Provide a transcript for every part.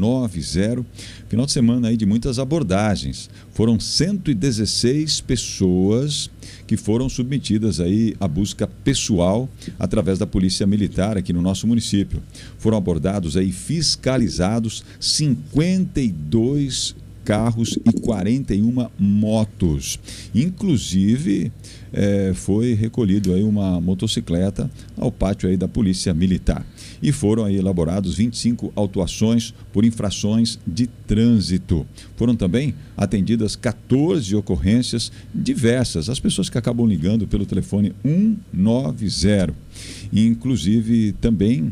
190. Final de semana aí de muitas abordagens. Foram 116 pessoas que foram submetidas aí à busca pessoal através da Polícia Militar aqui no nosso município. Foram abordados aí, fiscalizados 52 carros e 41 motos. Inclusive, foi recolhido aí uma motocicleta ao pátio aí da Polícia Militar. E foram aí elaborados 25 autuações por infrações de trânsito. Foram também atendidas 14 ocorrências diversas, as pessoas que acabam ligando pelo telefone 190. Inclusive também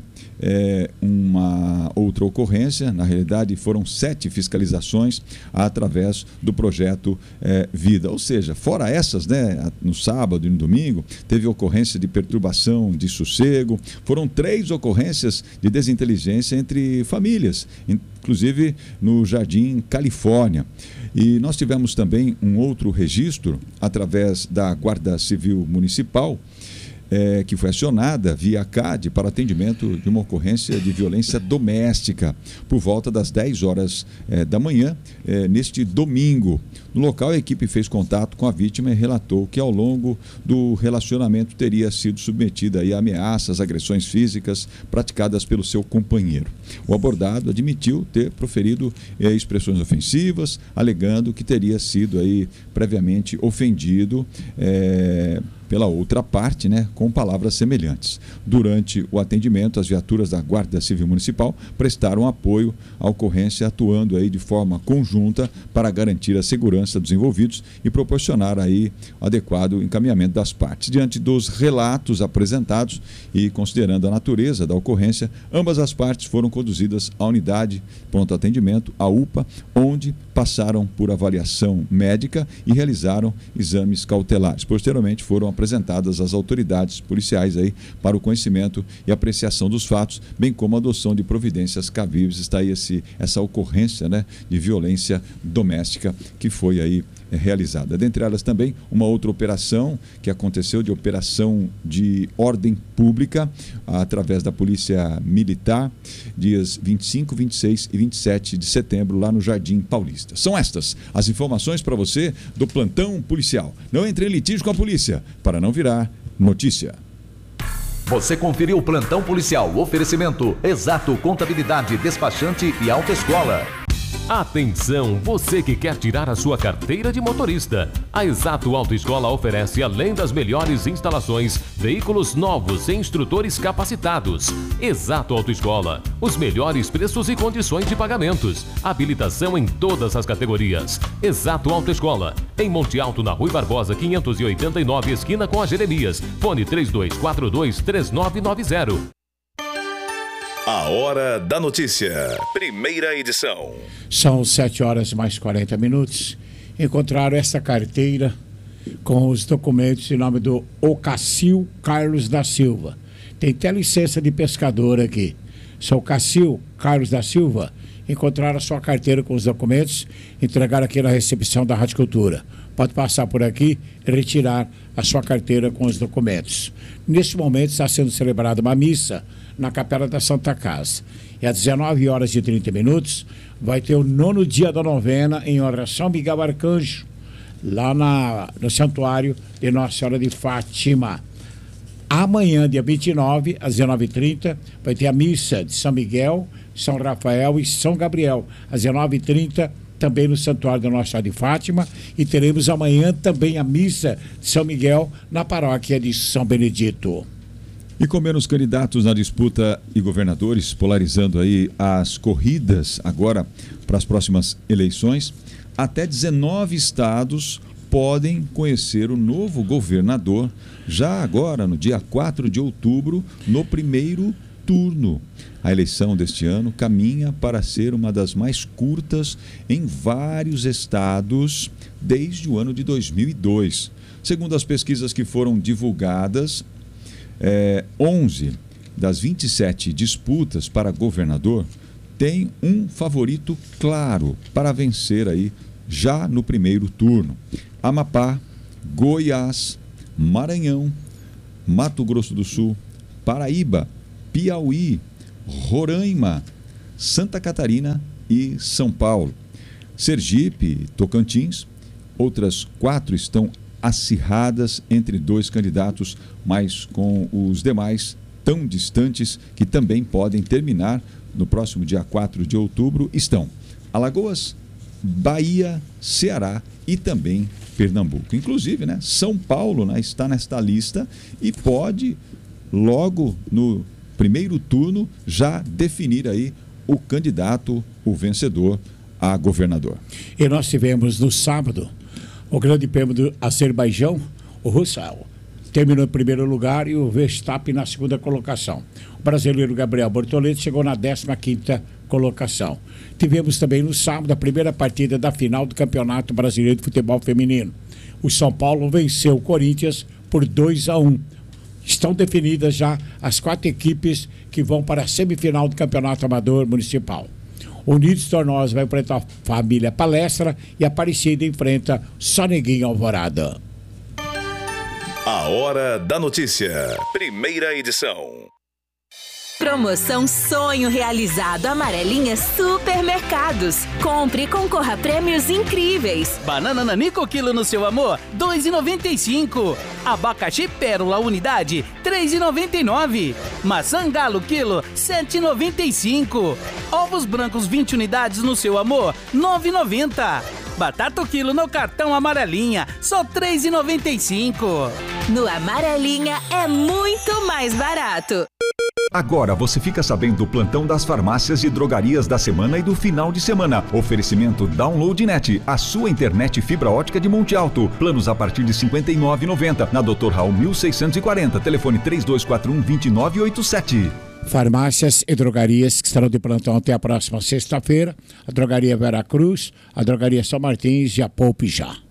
uma outra ocorrência, na realidade foram 7 fiscalizações através do projeto Vida. Ou seja, fora essas, né, no sábado e no domingo, teve ocorrência de perturbação de sossego, foram 3 ocorrências de desinteligência entre famílias, inclusive no Jardim Califórnia. E nós tivemos também um outro registro através da Guarda Civil Municipal, que foi acionada via CAD para atendimento de uma ocorrência de violência doméstica por volta das 10 horas da manhã, neste domingo. No local, a equipe fez contato com a vítima e relatou que ao longo do relacionamento teria sido submetida aí a ameaças, agressões físicas praticadas pelo seu companheiro. O abordado admitiu ter proferido expressões ofensivas, alegando que teria sido aí previamente ofendido pela outra parte, né, com palavras semelhantes. Durante o atendimento, as viaturas da Guarda Civil Municipal prestaram apoio à ocorrência, atuando aí de forma conjunta para garantir a segurança dos envolvidos e proporcionar aí adequado encaminhamento das partes. Diante dos relatos apresentados e considerando a natureza da ocorrência, ambas as partes foram conduzidas à unidade pronto atendimento, a UPA, onde passaram por avaliação médica e realizaram exames cautelares. Posteriormente, foram apresentadas às autoridades policiais aí para o conhecimento e apreciação dos fatos, bem como a adoção de providências cabíveis. Está aí essa ocorrência, né, de violência doméstica que foi aí realizada. Dentre elas também uma outra operação que aconteceu, de operação de ordem pública através da Polícia Militar, dias 25, 26 e 27 de setembro, lá no Jardim Paulista. São estas as informações para você do plantão policial. Não entre em litígio com a polícia, para não virar notícia. Você conferiu o plantão policial, oferecimento Exato Contabilidade, Despachante e Autoescola. Atenção, você que quer tirar a sua carteira de motorista. A Exato Autoescola oferece, além das melhores instalações, veículos novos e instrutores capacitados. Exato Autoescola, os melhores preços e condições de pagamentos. Habilitação em todas as categorias. Exato Autoescola, em Monte Alto, na Rui Barbosa, 589, esquina com a Jeremias. Fone 3242-3990. A Hora da Notícia, primeira edição. São 7 horas mais 40 minutos. Encontraram essa carteira com os documentos em nome do Ocacil Carlos da Silva. Tem até licença de pescador aqui. Sou Ocacil Carlos da Silva. Encontraram a sua carteira com os documentos, entregaram aqui na recepção da Rádio Cultura. Pode passar por aqui e retirar a sua carteira com os documentos. Neste momento está sendo celebrada uma missa na Capela da Santa Casa. E às 19 horas e 30 minutos vai ter o 9º dia da novena em honra a São Miguel Arcanjo, lá no Santuário de Nossa Senhora de Fátima. Amanhã, dia 29, às 19h30, vai ter a missa de São Miguel, São Rafael e São Gabriel, às 19h30, também no Santuário da Nossa Senhora de Fátima. E teremos amanhã também a missa de São Miguel na paróquia de São Benedito. E com menos candidatos na disputa e governadores, polarizando aí as corridas agora para as próximas eleições, até 19 estados podem conhecer o novo governador já agora, no dia 4 de outubro, no primeiro turno. A eleição deste ano caminha para ser uma das mais curtas em vários estados desde o ano de 2002. Segundo as pesquisas que foram divulgadas, 11 das 27 disputas para governador tem um favorito claro para vencer aí já no primeiro turno. Amapá, Goiás, Maranhão, Mato Grosso do Sul, Paraíba, Piauí, Roraima, Santa Catarina e São Paulo. Sergipe, Tocantins, outras 4 estão acirradas entre 2 candidatos, mas com os demais tão distantes que também podem terminar no próximo dia 4 de outubro estão Alagoas, Bahia, Ceará e também Pernambuco. Inclusive, né, São Paulo, né, está nesta lista e pode logo no primeiro turno já definir aí o candidato, o vencedor a governador. E nós tivemos no sábado o Grande Prêmio do Azerbaijão, o Russell terminou em primeiro lugar e o Verstappen na segunda colocação. O brasileiro Gabriel Bortoleto chegou na 15ª colocação. Tivemos também no sábado a primeira partida da final do Campeonato Brasileiro de Futebol Feminino. O São Paulo venceu o Corinthians por 2-1. Estão definidas já as 4 equipes que vão para a semifinal do Campeonato Amador Municipal. O Unidos Tornosa vai enfrentar a Família Palestra e a Aparecida enfrenta Soneguinho Alvorada. A Hora da Notícia, primeira edição. Promoção Sonho Realizado Amarelinha Supermercados. Compre e concorra a prêmios incríveis. Banana Nanico quilo no seu amor, R$ 2,95. Abacaxi Pérola unidade, R$ 3,99. Maçã Galo quilo, R$ 7,95. Ovos brancos 20 unidades no seu amor, R$ 9,90. Batata o quilo no cartão Amarelinha, só R$ 3,95. No Amarelinha é muito mais barato. Agora você fica sabendo do plantão das farmácias e drogarias da semana e do final de semana. Oferecimento DownloadNet, a sua internet fibra ótica de Monte Alto. Planos a partir de R$ 59,90. Na Dr. Raul 1640, telefone 3241-2987. Farmácias e drogarias que estarão de plantão até a próxima sexta-feira. A Drogaria Vera Cruz, a Drogaria São Martins e a Poupe Já.